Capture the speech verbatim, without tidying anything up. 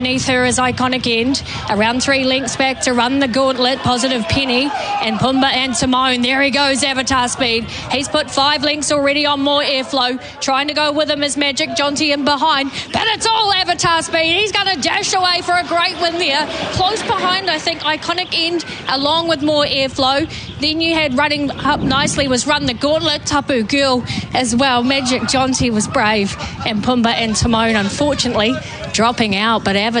Beneath her is Iconic End. Around three lengths back to run the gauntlet, Positive Penny and Pumbaa and Simone. There he goes, Avatar Speed. He's put five lengths already on More Airflow. Trying to go with him is Magic Jonty in behind. But it's all Avatar Speed. He's going to dash away for a great win there. Close behind, I think, Iconic End along with More Airflow. Then you had running up nicely was Run the Gauntlet, Tapu Girl as well. Magic Jonty was brave. And Pumbaa and Simone, unfortunately, dropping out. But Avatar